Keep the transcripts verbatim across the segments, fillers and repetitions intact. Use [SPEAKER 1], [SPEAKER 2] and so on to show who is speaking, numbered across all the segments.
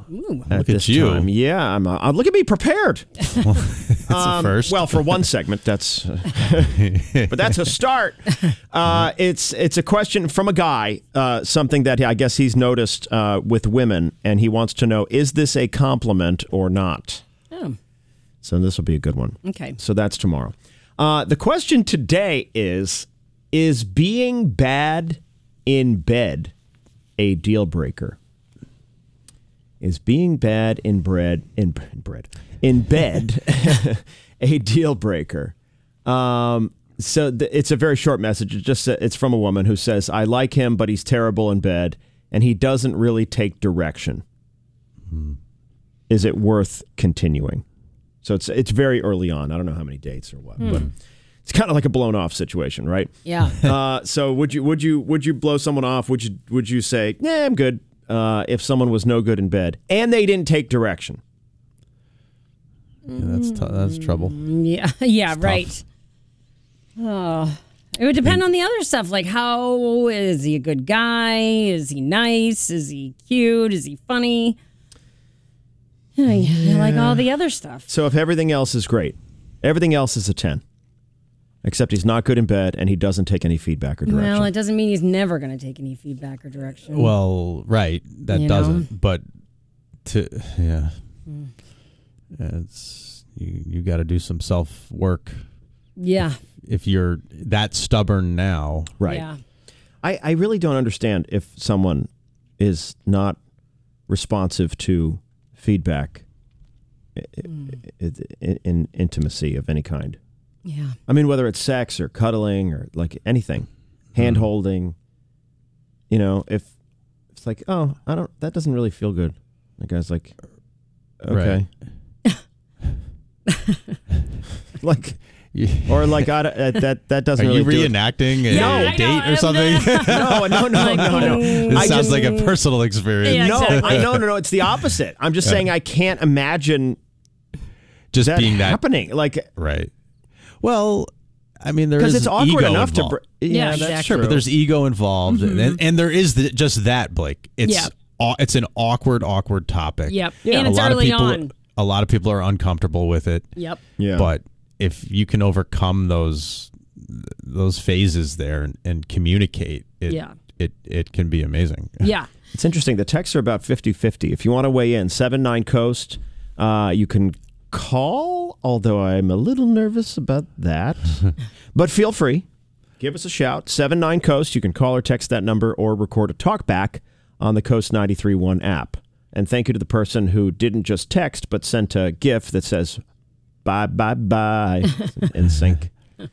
[SPEAKER 1] Ooh.
[SPEAKER 2] At
[SPEAKER 3] Look
[SPEAKER 2] this
[SPEAKER 3] at you.
[SPEAKER 2] time. Yeah, I'm. Uh, look at me prepared.
[SPEAKER 3] It's
[SPEAKER 2] um,
[SPEAKER 3] a first.
[SPEAKER 2] Well, for one segment, that's. Uh, but that's a start. Uh, it's it's a question from a guy. Uh, something that I guess he's noticed uh, with women, and he wants to know: is this a compliment or not?
[SPEAKER 1] Oh.
[SPEAKER 2] So this will be a good one.
[SPEAKER 1] Okay.
[SPEAKER 2] So that's tomorrow. Uh, the question today is: is being bad in bed a deal breaker? Is being bad in bread in bread in bed a deal breaker? Um, so th- it's a very short message. It just uh, it's from a woman who says, "I like him, but he's terrible in bed, and he doesn't really take direction. Hmm. Is it worth continuing?" So it's it's very early on. I don't know how many dates or what, hmm. but it's kind of like a blown off situation, right?
[SPEAKER 1] Yeah.
[SPEAKER 2] uh, so would you would you would you blow someone off? Would you would you say, "Nah, I'm good"? Uh, if someone was no good in bed and they didn't take direction?
[SPEAKER 3] Yeah, that's t- that's trouble.
[SPEAKER 1] Yeah, yeah,
[SPEAKER 3] It's
[SPEAKER 1] right.
[SPEAKER 3] tough.
[SPEAKER 1] Oh, it would depend on the other stuff. Like, how is he a good guy? Is he nice? Is he cute? Is he funny? Yeah, yeah. Like all the other stuff.
[SPEAKER 2] So if everything else is great, everything else is a ten, except he's not good in bed and he doesn't take any feedback or direction.
[SPEAKER 1] Well, it doesn't mean he's never going to take any feedback or direction.
[SPEAKER 3] Well, right, that
[SPEAKER 1] You
[SPEAKER 3] doesn't.
[SPEAKER 1] know?
[SPEAKER 3] But to yeah,
[SPEAKER 1] Mm.
[SPEAKER 3] it's you. You got to do some self work.
[SPEAKER 1] Yeah.
[SPEAKER 3] If you're that stubborn now,
[SPEAKER 2] Right.
[SPEAKER 1] Yeah.
[SPEAKER 2] I, I really don't understand if someone is not responsive to feedback
[SPEAKER 1] Mm.
[SPEAKER 2] in, in intimacy of any kind.
[SPEAKER 1] Yeah.
[SPEAKER 2] I mean, whether it's sex or cuddling or like anything, hand holding, you know, if it's like, oh, I don't, that doesn't really feel good. The guy's like, okay. like, or like, I, uh, that, that doesn't
[SPEAKER 3] are
[SPEAKER 2] really
[SPEAKER 3] you
[SPEAKER 2] do it.
[SPEAKER 3] reenacting a,
[SPEAKER 1] Yeah,
[SPEAKER 3] a
[SPEAKER 1] I
[SPEAKER 3] date
[SPEAKER 1] know,
[SPEAKER 3] or something?
[SPEAKER 2] No, no, no,
[SPEAKER 1] Like,
[SPEAKER 2] no, no.
[SPEAKER 3] This
[SPEAKER 2] I
[SPEAKER 3] sounds
[SPEAKER 2] just-
[SPEAKER 3] like a personal experience.
[SPEAKER 1] Yeah,
[SPEAKER 2] no,
[SPEAKER 1] exactly.
[SPEAKER 2] I no, no, no. It's the opposite. I'm just saying I can't imagine
[SPEAKER 3] Just
[SPEAKER 2] that
[SPEAKER 3] being that
[SPEAKER 2] happening. Like,
[SPEAKER 3] right. Well, I mean, there
[SPEAKER 2] because
[SPEAKER 3] is
[SPEAKER 2] it's awkward
[SPEAKER 3] ego
[SPEAKER 2] enough
[SPEAKER 3] involved.
[SPEAKER 2] to. Br-
[SPEAKER 1] Yeah,
[SPEAKER 2] yeah, that's
[SPEAKER 1] exactly.
[SPEAKER 3] Sure,
[SPEAKER 2] true.
[SPEAKER 3] but there's ego involved,
[SPEAKER 1] Mm-hmm.
[SPEAKER 3] and, and there is the, just that, Blake. It's
[SPEAKER 1] Yeah.
[SPEAKER 3] aw- it's an awkward, awkward topic.
[SPEAKER 1] Yep.
[SPEAKER 2] Yeah,
[SPEAKER 1] And
[SPEAKER 3] a
[SPEAKER 1] it's
[SPEAKER 3] lot
[SPEAKER 1] early
[SPEAKER 3] of people,
[SPEAKER 1] on.
[SPEAKER 3] a lot of people are uncomfortable with it.
[SPEAKER 1] Yep.
[SPEAKER 2] yeah,
[SPEAKER 3] But if you can overcome those those phases there and, and communicate, it,
[SPEAKER 1] Yeah.
[SPEAKER 3] it it can be amazing.
[SPEAKER 1] Yeah.
[SPEAKER 2] it's interesting. The texts are about fifty-fifty. If you want to weigh in, seven nine Coast, uh, you can call, although I'm a little nervous about that. But feel free. Give us a shout. seven nine Coast. You can call or text that number or record a talk back on the Coast ninety-three point one app. And thank you to the person who didn't just text, but sent a GIF that says, bye, bye, bye, in sync.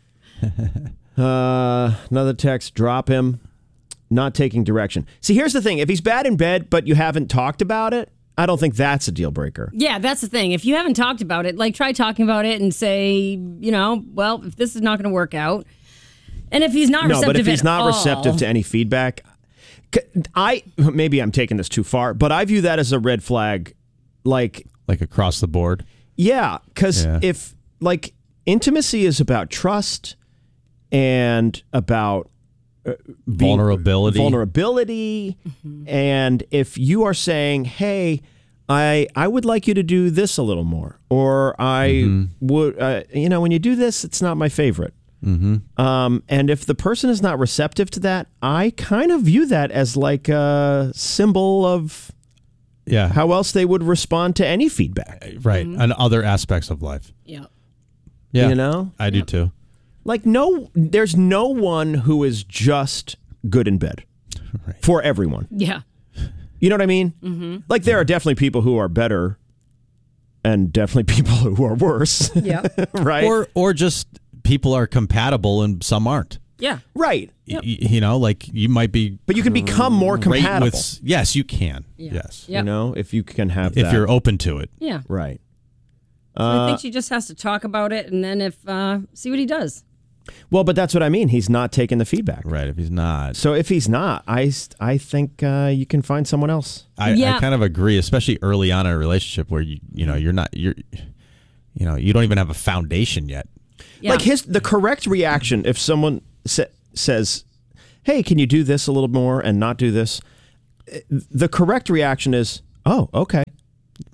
[SPEAKER 2] Uh, another text, drop him. Not taking direction. See, here's the thing. If he's bad in bed, but you haven't talked about it, I don't think that's a deal breaker.
[SPEAKER 1] Yeah, that's the thing. If you haven't talked about it, like try talking about it and say, you know, well, if this is not going to work out, and if he's not
[SPEAKER 2] No,
[SPEAKER 1] receptive
[SPEAKER 2] but if he's
[SPEAKER 1] at
[SPEAKER 2] not
[SPEAKER 1] all,
[SPEAKER 2] receptive to any feedback, c- I maybe I'm taking this too far, but I view that as a red flag. Like,
[SPEAKER 3] Like across the board.
[SPEAKER 2] yeah, because
[SPEAKER 3] Yeah.
[SPEAKER 2] if like intimacy is about trust and about uh, being-
[SPEAKER 3] Vulnerability.
[SPEAKER 2] vulnerability,
[SPEAKER 1] Mm-hmm.
[SPEAKER 2] and if you are saying, "Hey, I I would like you to do this a little more," or I
[SPEAKER 3] Mm-hmm.
[SPEAKER 2] would, uh, you know, when you do this, it's not my favorite.
[SPEAKER 3] Mm-hmm.
[SPEAKER 2] Um, and if the person is not receptive to that, I kind of view that as like a symbol of
[SPEAKER 3] Yeah.
[SPEAKER 2] how else they would respond to any feedback.
[SPEAKER 3] right. And other aspects of life.
[SPEAKER 1] Yeah.
[SPEAKER 3] Yeah.
[SPEAKER 2] You know,
[SPEAKER 3] I do too.
[SPEAKER 2] like no, there's no one who is just good in bed
[SPEAKER 3] Right.
[SPEAKER 2] for everyone.
[SPEAKER 1] Yeah.
[SPEAKER 2] You know what I mean? Mm-hmm. Like there are definitely people who are better, and definitely people who are worse.
[SPEAKER 1] Yeah.
[SPEAKER 2] Right?
[SPEAKER 3] Or or just people are compatible and some aren't.
[SPEAKER 1] Yeah.
[SPEAKER 2] right.
[SPEAKER 3] Y- y- You know, like you might be
[SPEAKER 2] But you can become more
[SPEAKER 3] great
[SPEAKER 2] compatible.
[SPEAKER 3] with. Yes, you can.
[SPEAKER 1] Yeah.
[SPEAKER 3] Yes.
[SPEAKER 1] Yep.
[SPEAKER 2] You know, if you can have
[SPEAKER 3] If
[SPEAKER 2] that.
[SPEAKER 3] you're open to it.
[SPEAKER 1] Yeah.
[SPEAKER 2] right.
[SPEAKER 1] So I
[SPEAKER 2] Uh,
[SPEAKER 1] think she just has to talk about it, and then if uh, see what he does.
[SPEAKER 2] Well, but that's what I mean. He's not taking the feedback.
[SPEAKER 3] Right. If he's not.
[SPEAKER 2] So if he's not, I, st- I think uh, you can find someone else.
[SPEAKER 3] I,
[SPEAKER 1] Yeah.
[SPEAKER 3] I kind of agree, especially early on in a relationship where you you know you're not you're you know you don't even have a foundation yet.
[SPEAKER 1] Yeah.
[SPEAKER 2] Like his the correct reaction if someone sa- says, "Hey, can you do this a little more and not do this?" The correct reaction is, "Oh, okay."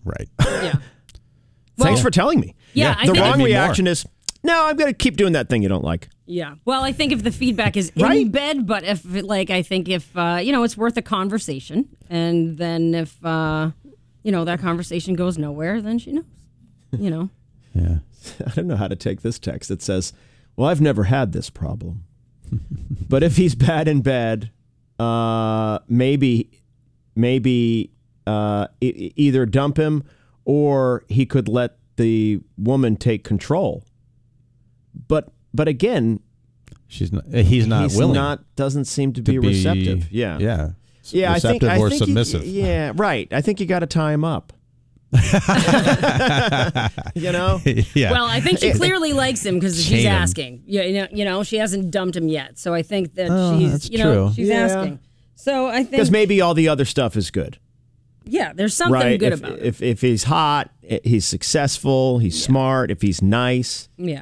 [SPEAKER 3] Right.
[SPEAKER 1] Yeah.
[SPEAKER 2] Thanks
[SPEAKER 1] Well,
[SPEAKER 2] for telling me.
[SPEAKER 1] Yeah, I
[SPEAKER 2] the
[SPEAKER 1] think-
[SPEAKER 2] wrong
[SPEAKER 3] Give me more.
[SPEAKER 2] reaction is, no, I'm going to keep doing that thing you don't like.
[SPEAKER 1] Yeah. Well, I think if the feedback is in
[SPEAKER 2] Right?
[SPEAKER 1] bed, but if it, like I think if uh, you know it's worth a conversation, and then if uh, you know that conversation goes nowhere, then she knows. You know.
[SPEAKER 3] Yeah.
[SPEAKER 2] I don't know how to take this text. It says, well, I've never had this problem. But if he's bad in bed, uh, maybe, maybe uh, e- either dump him or he could let the woman take control. But but again,
[SPEAKER 3] She's not. He's not
[SPEAKER 2] he's
[SPEAKER 3] willing.
[SPEAKER 2] not doesn't seem to,
[SPEAKER 3] to
[SPEAKER 2] be, receptive. Yeah.
[SPEAKER 3] Yeah.
[SPEAKER 2] Yeah, I think
[SPEAKER 3] Receptive
[SPEAKER 2] I
[SPEAKER 3] or
[SPEAKER 2] think you-
[SPEAKER 3] submissive.
[SPEAKER 2] yeah, right. I think you got to tie him up. You know?
[SPEAKER 3] yeah.
[SPEAKER 1] Well, I think she clearly likes him because
[SPEAKER 3] Chain
[SPEAKER 1] she's
[SPEAKER 3] him.
[SPEAKER 1] asking. You you know, you know, she hasn't dumped him yet, so I think that
[SPEAKER 3] Oh,
[SPEAKER 1] she's
[SPEAKER 3] that's
[SPEAKER 1] you know
[SPEAKER 3] true.
[SPEAKER 1] she's
[SPEAKER 2] Yeah.
[SPEAKER 1] asking. So I think
[SPEAKER 2] Because maybe all the other stuff is good.
[SPEAKER 1] yeah, there's something
[SPEAKER 2] Right?
[SPEAKER 1] good
[SPEAKER 2] if,
[SPEAKER 1] about it.
[SPEAKER 2] if if he's hot, he's successful, he's smart, if he's nice.
[SPEAKER 1] Yeah.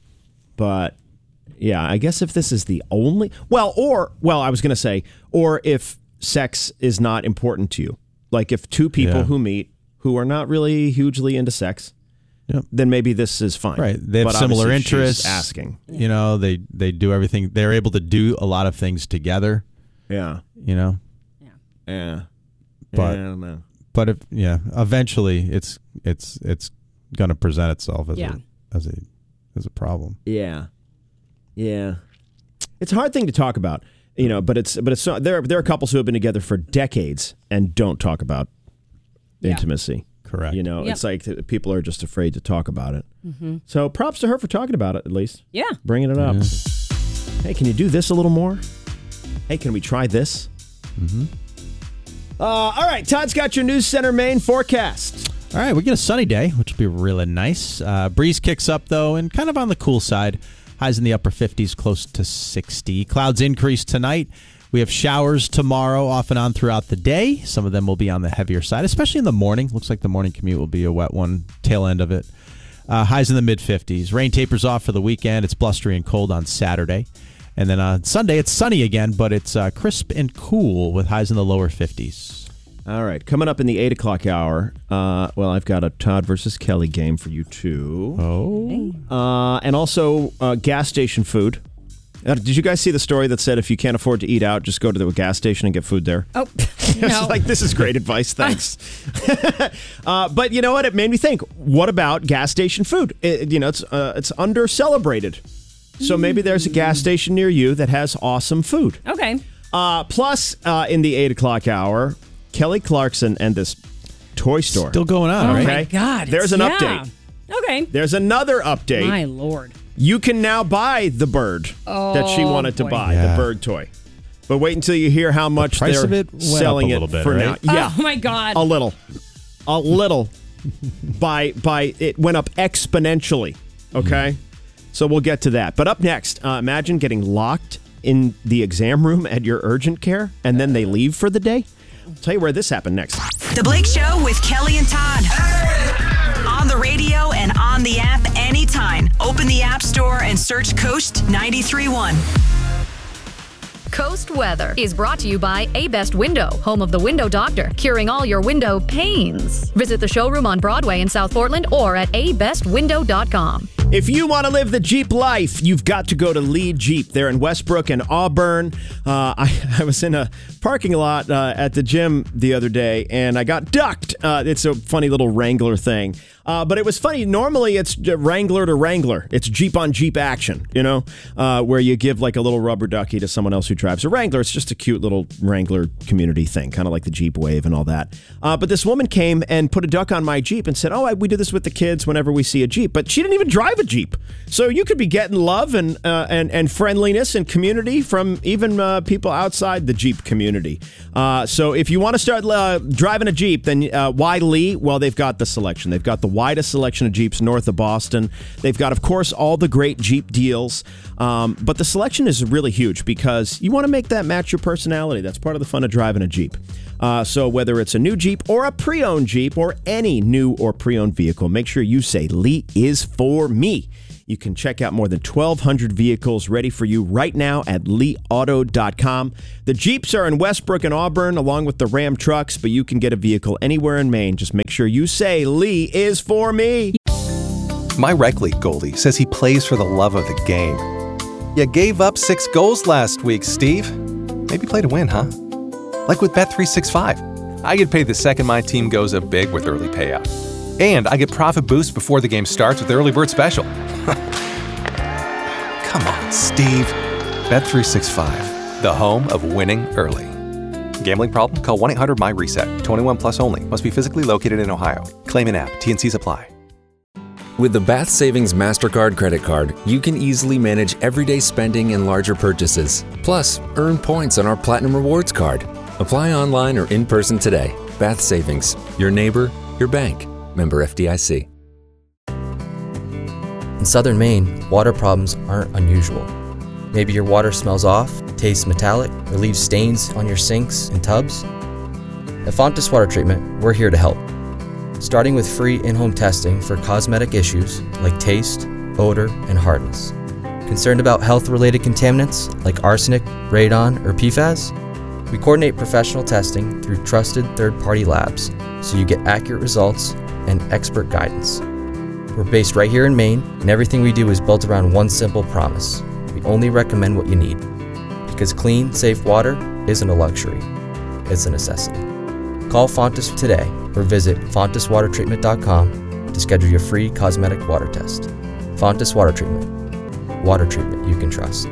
[SPEAKER 2] But yeah, I guess if this is the only well, or well, I was going to say, or if sex is not important to you, like if two people
[SPEAKER 3] Yeah.
[SPEAKER 2] who meet who are not really hugely into sex,
[SPEAKER 3] Yep.
[SPEAKER 2] then maybe this is fine.
[SPEAKER 3] Right. They have
[SPEAKER 2] But
[SPEAKER 3] similar
[SPEAKER 2] obviously she's
[SPEAKER 3] interests.
[SPEAKER 2] Asking,
[SPEAKER 3] You know, they they do everything. They're able to do a lot of things together.
[SPEAKER 2] yeah,
[SPEAKER 3] You know,
[SPEAKER 2] yeah,
[SPEAKER 3] But-
[SPEAKER 2] yeah, I don't know.
[SPEAKER 3] but if yeah, eventually it's it's it's going to present itself as
[SPEAKER 1] Yeah.
[SPEAKER 3] a as a as a problem.
[SPEAKER 2] Yeah, yeah. It's a hard thing to talk about, you know. But it's but it's so, there. There are couples who have been together for decades and don't talk about
[SPEAKER 1] Yeah.
[SPEAKER 2] intimacy.
[SPEAKER 3] Correct.
[SPEAKER 2] You know,
[SPEAKER 1] Yep.
[SPEAKER 2] it's like th- people are just afraid to talk about it. So props to her for talking about it, at least.
[SPEAKER 1] Yeah.
[SPEAKER 2] Bringing it up. Hey, can you do this a little more? Hey, can we try this? Mm-hmm. Uh, all right, Todd's got your News Center Maine forecast.
[SPEAKER 3] All right, we get a sunny day, which will be really nice. Uh, breeze kicks up, though, and kind of on the cool side. Highs in the upper fifties, close to sixty. Clouds increase tonight. We have showers tomorrow, off and on throughout the day. Some of them will be on the heavier side, especially in the morning. Looks like the morning commute will be a wet one, tail end of it. Uh, highs in the mid-fifties. Rain tapers off for the weekend. It's blustery and cold on Saturday. And then on Sunday, it's sunny again, but it's uh, crisp and cool with highs in the lower fifties.
[SPEAKER 2] All right, coming up in the eight o'clock hour, uh, well, I've got a Todd versus Kelly game for you, too.
[SPEAKER 3] Oh.
[SPEAKER 2] Uh, and also uh, gas station food. Uh, did you guys see the story that said if you can't afford to eat out, just go to the gas station and get food there?
[SPEAKER 1] Oh,
[SPEAKER 2] It's
[SPEAKER 1] no.
[SPEAKER 2] like, this is great advice, thanks. uh, but you know what? It made me think, what about gas station food? It, you know, it's uh, it's under-celebrated. So maybe there's a gas station near you that has awesome food.
[SPEAKER 1] Okay.
[SPEAKER 2] Uh, plus, uh, in the eight o'clock hour, Kelly Clarkson and this toy store.
[SPEAKER 3] Still going on,
[SPEAKER 1] Oh
[SPEAKER 3] right?
[SPEAKER 1] my God.
[SPEAKER 2] There's
[SPEAKER 1] it's-
[SPEAKER 2] an
[SPEAKER 1] yeah.
[SPEAKER 2] update.
[SPEAKER 1] Okay.
[SPEAKER 2] There's another update.
[SPEAKER 1] My Lord.
[SPEAKER 2] You can now buy the bird that she
[SPEAKER 1] Oh,
[SPEAKER 2] wanted to
[SPEAKER 1] boy.
[SPEAKER 2] buy,
[SPEAKER 3] Yeah.
[SPEAKER 2] the bird toy. But wait until you hear how much
[SPEAKER 3] price
[SPEAKER 2] they're
[SPEAKER 3] of it went up
[SPEAKER 2] selling
[SPEAKER 3] a
[SPEAKER 2] it
[SPEAKER 3] little bit,
[SPEAKER 2] for
[SPEAKER 3] right?
[SPEAKER 2] now. Yeah,
[SPEAKER 1] Oh my God.
[SPEAKER 2] a little, a little. by by, it went up exponentially. Okay, so we'll get to that. But up next, uh, imagine getting locked in the exam room at your urgent care, and then they leave for the day. I'll tell you where this happened next.
[SPEAKER 4] The Blake Show with Kelly and Todd. On the radio and on the app anytime. Open the App Store and search Coast ninety-three point one.
[SPEAKER 5] Coast Weather is brought to you by A Best Window, home of the Window Doctor, curing all your window pains. Visit the showroom on Broadway in South Portland or at a best window dot com.
[SPEAKER 2] If you want to live the Jeep life, you've got to go to Lee Jeep. They're in Westbrook and Auburn. Uh, I, I was in a parking lot uh, at the gym the other day, and I got ducked. Uh, it's a funny little Wrangler thing. Uh, but it was funny. Normally, it's Wrangler to Wrangler. It's Jeep on Jeep action, you know, uh, where you give like a little rubber ducky to someone else who drives a Wrangler. It's just a cute little Wrangler community thing, kind of like the Jeep Wave and all that. Uh, but this woman came and put a duck on my Jeep and said, oh, I, we do this with the kids whenever we see a Jeep. But she didn't even drive a Jeep. So you could be getting love and uh, and, and friendliness and community from even uh, people outside the Jeep community. Uh, so if you want to start uh, driving a Jeep, then uh, why Lee? Well, they've got the selection. They've got the widest selection of Jeeps north of Boston. They've got, of course, all the great Jeep deals. Um, but the selection is really huge because you want to make that match your personality. That's part of the fun of driving a Jeep. Uh, so whether it's a new Jeep or a pre-owned Jeep or any new or pre-owned vehicle, make sure you say Lee is for me. You can check out more than twelve hundred vehicles ready for you right now at lee auto dot com. The Jeeps are in Westbrook and Auburn, along with the Ram trucks, but you can get a vehicle anywhere in Maine. Just make sure you say Lee is for me.
[SPEAKER 6] My rec league goalie says he plays for the love of the game. You gave up six goals last week, Steve. Maybe play to win, huh? Like with Bet three sixty-five. I get paid the second my team goes up big with early payout. And I get profit boost before the game starts with the early bird special. Come on, Steve. Bet three sixty-five, the home of winning early. Gambling problem? Call one eight hundred my reset. twenty-one plus only. Must be physically located in Ohio. Claim an app. T N Cs apply.
[SPEAKER 7] With the Bath Savings MasterCard credit card, you can easily manage everyday spending and larger purchases. Plus, earn points on our Platinum Rewards card. Apply online or in person today. Bath Savings. Your neighbor, your bank. Member F D I C.
[SPEAKER 8] In southern Maine, water problems aren't unusual. Maybe your water smells off, tastes metallic, or leaves stains on your sinks and tubs. At Fontes Water Treatment, we're here to help. Starting with free in-home testing for cosmetic issues like taste, odor, and hardness. Concerned about health-related contaminants like arsenic, radon, or P FAS? We coordinate professional testing through trusted third-party labs so you get accurate results and expert guidance. We're based right here in Maine, and everything we do is built around one simple promise. We only recommend what you need. Because clean, safe water isn't a luxury, it's a necessity. Call Fontes today or visit fontes water treatment dot com to schedule your free cosmetic water test. Fontes Water Treatment. Water treatment you can trust.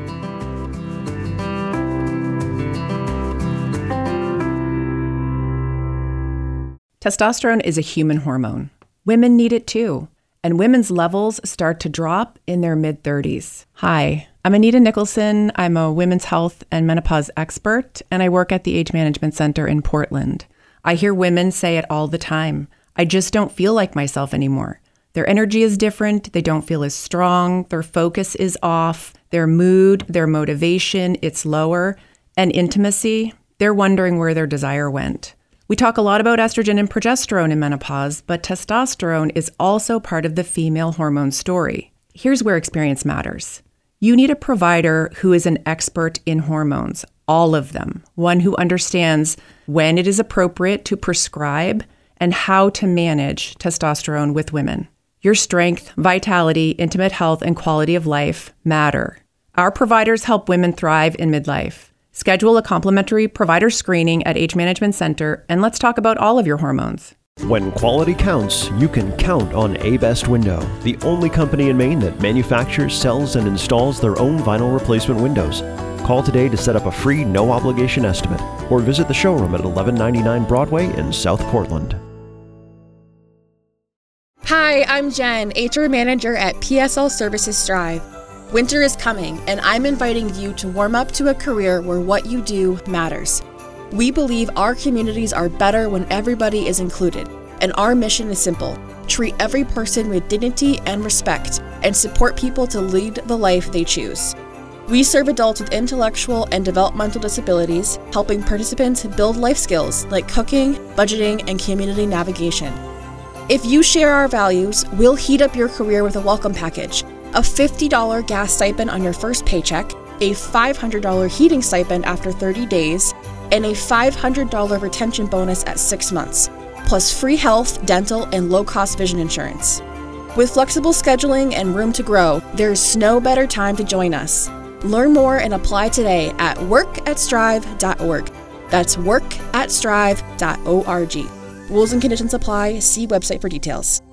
[SPEAKER 9] Testosterone is a human hormone. Women need it too. And women's levels start to drop in their mid-thirties. Hi, I'm Anita Nicholson. I'm a women's health and menopause expert, and I work at the Age Management Center in Portland. I hear women say it all the time. I just don't feel like myself anymore. Their energy is different. They don't feel as strong. Their focus is off. Their mood, their motivation, it's lower. And intimacy, they're wondering where their desire went. We talk a lot about estrogen and progesterone in menopause, but testosterone is also part of the female hormone story. Here's where experience matters. You need a provider who is an expert in hormones, all of them, one who understands when it is appropriate to prescribe and how to manage testosterone with women. Your strength, vitality, intimate health, and quality of life matter. Our providers help women thrive in midlife. Schedule a complimentary provider screening at Age Management Center, and let's talk about all of your hormones.
[SPEAKER 10] When quality counts, you can count on A-Best Window, the only company in Maine that manufactures, sells, and installs their own vinyl replacement windows. Call today to set up a free, no-obligation estimate, or visit the showroom at eleven ninety-nine Broadway in South Portland.
[SPEAKER 11] Hi, I'm Jen, H R Manager at P S L Services Strive. Winter is coming, and I'm inviting you to warm up to a career where what you do matters. We believe our communities are better when everybody is included, and our mission is simple: treat every person with dignity and respect, and support people to lead the life they choose. We serve adults with intellectual and developmental disabilities, helping participants build life skills like cooking, budgeting, and community navigation. If you share our values, we'll heat up your career with a welcome package: a fifty dollars gas stipend on your first paycheck, a five hundred dollars heating stipend after thirty days, and a five hundred dollars retention bonus at six months, plus free health, dental, and low-cost vision insurance. With flexible scheduling and room to grow, there's no better time to join us. Learn more and apply today at work at strive dot org. That's work at strive dot org. Rules and conditions apply. See website for details.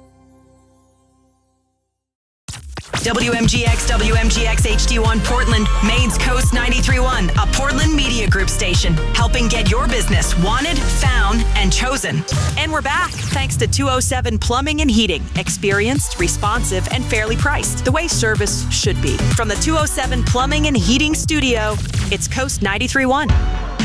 [SPEAKER 4] W M G X, W M G X H D one Portland, Maine's Coast ninety-three point one, a Portland Media Group station, helping get your business wanted, found, and chosen. And we're back, thanks to two oh seven Plumbing and Heating. Experienced, responsive, and fairly priced, the way service should be. From the two oh seven Plumbing and Heating studio, it's Coast ninety-three point one.